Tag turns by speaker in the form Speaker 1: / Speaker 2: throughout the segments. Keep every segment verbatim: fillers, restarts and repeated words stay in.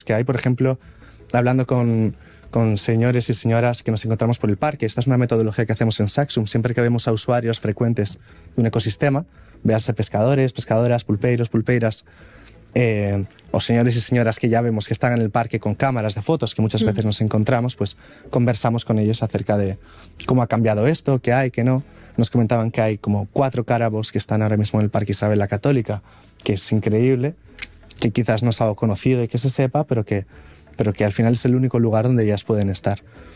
Speaker 1: que hay, por ejemplo, hablando con, con señores y señoras que nos encontramos por el parque. Esta es una metodología que hacemos en Saxum. Siempre que vemos a usuarios frecuentes de un ecosistema, véanse pescadores, pescadoras, pulpeiros, pulpeiras, eh, o señores y señoras que ya vemos que están en el parque con cámaras de fotos, que muchas veces nos encontramos, pues conversamos con ellos acerca de cómo ha cambiado esto, qué hay, qué no. Nos comentaban que hay como cuatro cárabos que están ahora mismo en el Parque Isabel la Católica, que es increíble, que quizás no es algo conocido y que se sepa, pero que, pero que al final es el único lugar donde ellas pueden estar.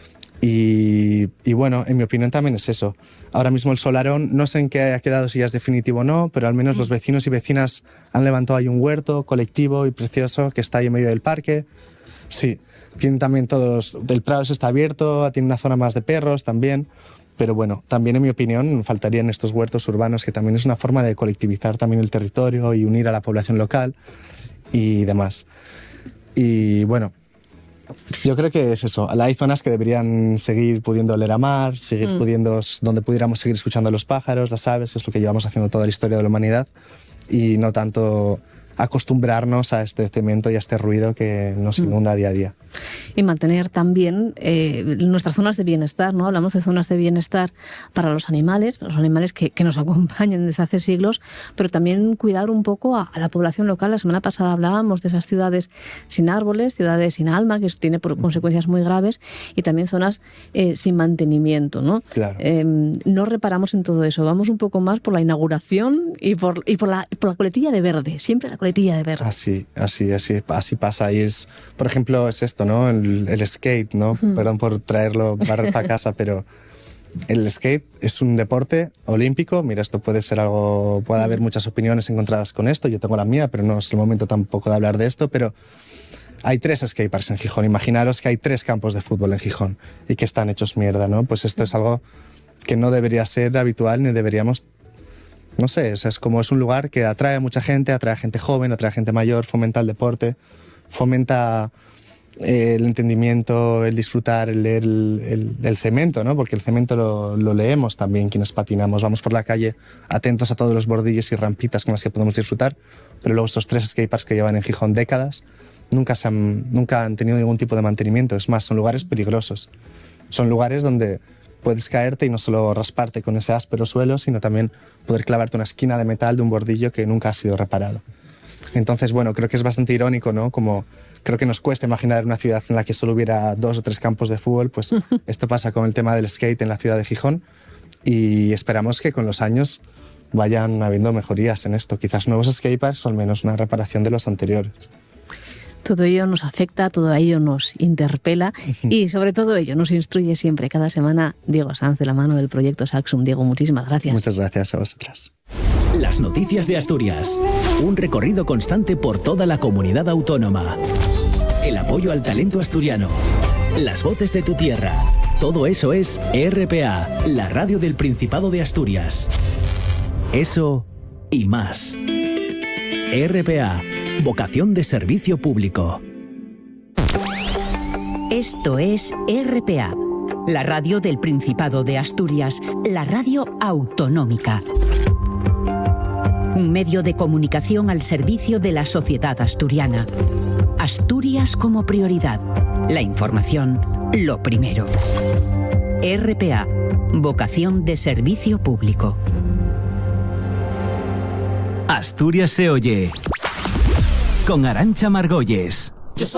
Speaker 1: Y, y bueno, en mi opinión también es eso. Ahora mismo el solarón, no sé en qué ha quedado, si ya es definitivo o no, pero al menos los vecinos y vecinas han levantado ahí un huerto colectivo y precioso que está ahí en medio del parque. Sí, tienen también todos, el Prado está abierto, tiene una zona más de perros también. Pero bueno, también en mi opinión faltarían estos huertos urbanos, que también es una forma de colectivizar también el territorio y unir a la población local y demás. Y bueno, yo creo que es eso. Hay zonas que deberían seguir pudiendo oler a mar, seguir mm. pudiendo, donde pudiéramos seguir escuchando a los pájaros, las aves, es lo que llevamos haciendo toda la historia de la humanidad, y no tanto acostumbrarnos a este cemento y a este ruido que nos inunda mm. día a día.
Speaker 2: Y mantener también eh, nuestras zonas de bienestar, ¿no? Hablamos de zonas de bienestar para los animales, los animales que, que nos acompañan desde hace siglos, pero también cuidar un poco a, a la población local. La semana pasada hablábamos de esas ciudades sin árboles, ciudades sin alma, que eso tiene por consecuencias muy graves, y también zonas eh, sin mantenimiento, ¿no?
Speaker 1: Claro.
Speaker 2: Eh, no reparamos en todo eso, vamos un poco más por la inauguración y por, y por, la, por la coletilla de verde, siempre la coletilla de verde.
Speaker 1: Así, así, así, así pasa. Y es, por ejemplo, es esto, ¿no? El, el skate, ¿no? Mm. Perdón por traerlo para casa, pero el skate es un deporte olímpico. Mira, esto puede ser algo, puede haber muchas opiniones encontradas con esto. Yo tengo la mía, pero no es el momento tampoco de hablar de esto. Pero hay tres skateparks en Gijón. Imaginaros que hay tres campos de fútbol en Gijón y que están hechos mierda, ¿no? Pues esto es algo que no debería ser habitual, ni deberíamos. No sé, o sea, es como es un lugar que atrae a mucha gente, atrae a gente joven, atrae a gente mayor, fomenta el deporte, fomenta eh, el entendimiento, el disfrutar, el leer el, el, el cemento, ¿no? Porque el cemento lo, lo leemos también quienes patinamos. Vamos por la calle atentos a todos los bordillos y rampitas con las que podemos disfrutar, pero luego estos tres skateparks que llevan en Gijón décadas nunca, se han, nunca han tenido ningún tipo de mantenimiento. Es más, son lugares peligrosos. Son lugares donde puedes caerte y no solo rasparte con ese áspero suelo, sino también poder clavarte una esquina de metal de un bordillo que nunca ha sido reparado. Entonces, bueno, creo que es bastante irónico, ¿no? Como creo que nos cuesta imaginar una ciudad en la que solo hubiera dos o tres campos de fútbol, pues esto pasa con el tema del skate en la ciudad de Gijón, y esperamos que con los años vayan habiendo mejorías en esto, quizás nuevos skateparks o al menos una reparación de los anteriores.
Speaker 2: Todo ello nos afecta, todo ello nos interpela y sobre todo ello nos instruye siempre, cada semana, Diego Sanz, de la mano del proyecto Saxum. Diego, muchísimas gracias.
Speaker 1: Muchas gracias a vosotras.
Speaker 3: Las noticias de Asturias. Un recorrido constante por toda la comunidad autónoma. El apoyo al talento asturiano. Las voces de tu tierra. Todo eso es R P A, la radio del Principado de Asturias. Eso y más. R P A. Vocación de servicio público.
Speaker 4: Esto es R P A, la radio del Principado de Asturias, la radio autonómica. Un medio de comunicación al servicio de la sociedad asturiana. Asturias como prioridad. La información, lo primero. R P A, vocación de servicio público.
Speaker 3: Asturias se oye. Con Arantxa Margolles.